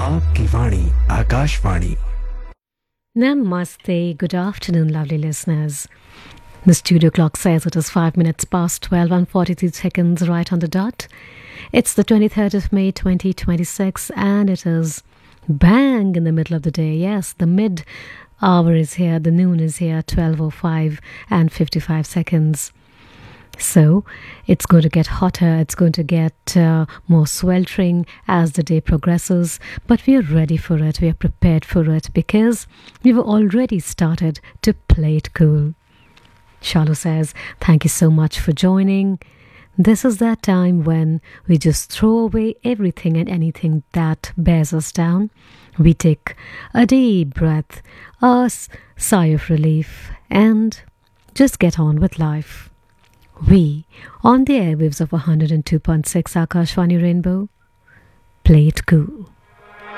आपकी वाणी Akashvani. Namaste. Good afternoon, lovely listeners. The studio clock says it is 5 minutes past 12 and 43 seconds right on the dot. It's the 23rd of May 2026 and it is bang in the middle of the day. Yes, the mid hour is here, the noon is here, 12:05 and 55 seconds. So it's going to get hotter, it's going to get more sweltering as the day progresses, but we are ready for it, we are prepared for it because we've already started to play it cool. Shalu says, thank you so much for joining. This is that time when we just throw away everything and anything that bears us down. We take a deep breath, a sigh of relief, and just get on with life. We, on the airwaves of 102.6 Akashvani Rainbow, play it cool.